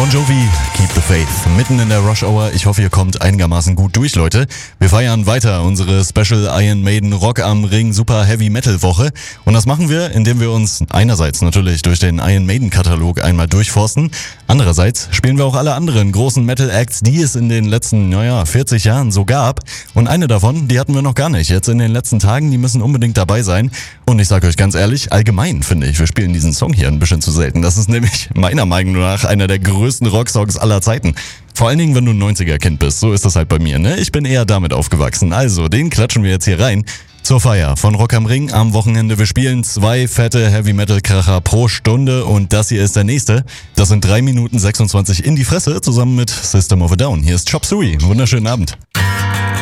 Bon Jovi, Keep the Faith. Mitten in der Rush Hour. Ich hoffe, ihr kommt einigermaßen gut durch, Leute. Wir feiern weiter unsere Special Iron Maiden Rock am Ring Super Heavy Metal Woche. Und das machen wir, indem wir uns einerseits natürlich durch den Iron Maiden Katalog einmal durchforsten. Andererseits spielen wir auch alle anderen großen Metal Acts, die es in den letzten, 40 Jahren so gab. Und eine davon, die hatten wir noch gar nicht. Jetzt in den letzten Tagen, die müssen unbedingt dabei sein. Und ich sage euch ganz ehrlich, allgemein finde ich, wir spielen diesen Song hier ein bisschen zu selten. Das ist nämlich meiner Meinung nach einer der größten Rocksongs aller Zeiten. Vor allen Dingen, wenn du ein 90er-Kind bist. So ist das halt bei mir, ne? Ich bin eher damit aufgewachsen. Also, den klatschen wir jetzt hier rein. Zur Feier von Rock am Ring am Wochenende. Wir spielen 2 fette Heavy-Metal-Kracher pro Stunde und das hier ist der nächste. Das sind 3 Minuten 26 in die Fresse zusammen mit System of a Down. Hier ist Chop Suey. Wunderschönen Abend.